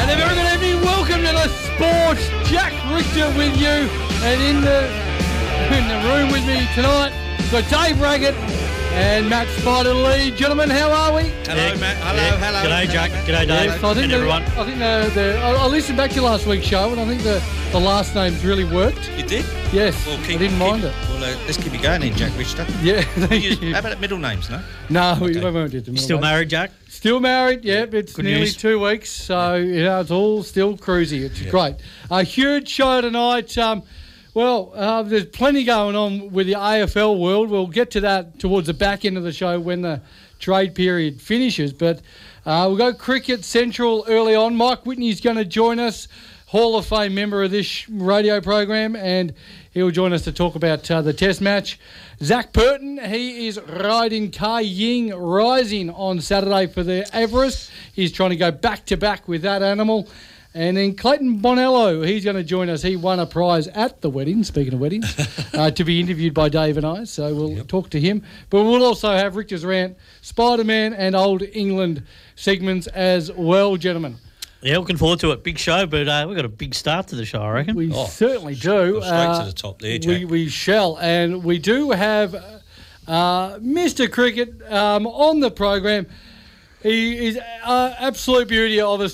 And a very good evening. Welcome to the Sports. Jack Richter with you. And in the room with me tonight, we've got Dave Raggett and Matt Spider-Lee. Gentlemen, how are we? Hello, Matt. Hello. G'day, Jack. G'day, Dave. Yes, And everyone. I think I listened back to last week's show, and I think the last names really worked. You did? Yes, Well, I didn't mind it. Well, let's keep you going then, Jack Richter. Yeah, thank you. How about middle names, no? No, we won't do them. You still married, Jack? Still married, yeah. It's Good nearly news. 2 weeks, so it's all still cruisy. It's great. A huge show tonight. There's plenty going on with the AFL world. We'll get to that towards the back end of the show when the trade period finishes. But we'll go Cricket Central early on. Mike Whitney's going to join us, Hall of Fame member of this radio program, and he'll join us to talk about the Test match. Zach Burton, he is riding Kai Ying Rising on Saturday for the Everest. He's trying to go back-to-back with that animal. And then Clayton Bonello, he's going to join us. He won a prize at the wedding, speaking of weddings, to be interviewed by Dave and I. So we'll talk to him. But we'll also have Richter's Rant, Spider-Man and Old England segments as well, gentlemen. Yeah, looking forward to it. Big show, but we've got a big start to the show, I reckon. We certainly do. Go straight to the top there, Jack. We shall. And we do have Mr. Cricket on the program. He is absolute beauty of a